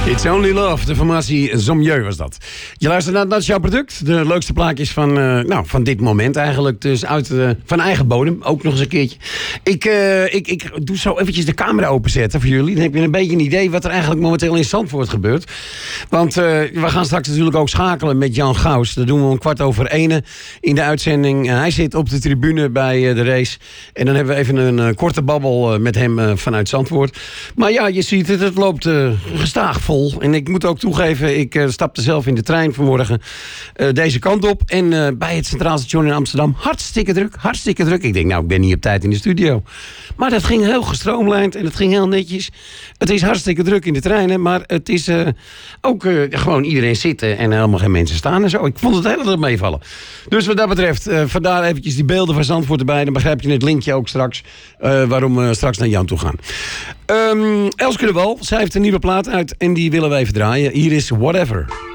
It's Only Love, de formatie Zomjeu was dat. Je luistert naar Dat is jouw product. De leukste plaatjes van dit moment eigenlijk. Dus van eigen bodem, ook nog eens een keertje. Ik doe zo eventjes de camera openzetten voor jullie. Dan heb je een beetje een idee wat er eigenlijk momenteel in Zandvoort gebeurt. Want we gaan straks natuurlijk ook schakelen met Jan Gauws. Dat doen we om 1:15 in de uitzending. Hij zit op de tribune bij de race. En dan hebben we even een korte babbel met hem vanuit Zandvoort. Maar ja, je ziet het loopt gestaag vol. En ik moet ook toegeven, ik stapte zelf in de trein vanmorgen deze kant op. En bij het Centraal Station in Amsterdam, hartstikke druk, hartstikke druk. Ik denk, nou, ik ben niet op tijd in de studio. Maar dat ging heel gestroomlijnd en het ging heel netjes. Het is hartstikke druk in de treinen, maar het is ook gewoon iedereen zitten en helemaal geen mensen staan en zo. Ik vond het heel erg meevallen. Dus wat dat betreft, vandaar eventjes die beelden van Zandvoort erbij. Dan begrijp je het linkje ook straks, waarom we straks naar Jan toe gaan. Elske de Wal, zij heeft een nieuwe plaat uit en die willen we even draaien. Hier is Whatever.